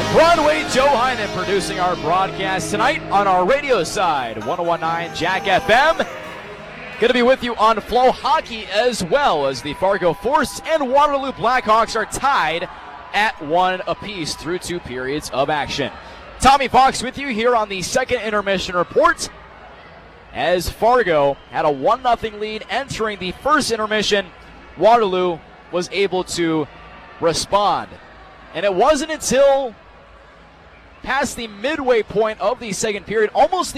Broadway Joe Heinen producing our broadcast tonight on our radio side, 101.9 Jack FM. Going to be with you on Flow Hockey as well, as the Fargo Force and Waterloo Blackhawks are tied at 1 apiece through 2 periods of action. Tommy Fox with you here on the second intermission report, as Fargo had a 1-0 lead entering the first intermission. Waterloo was able to respond, and it wasn't until past the midway point of the second period, almost the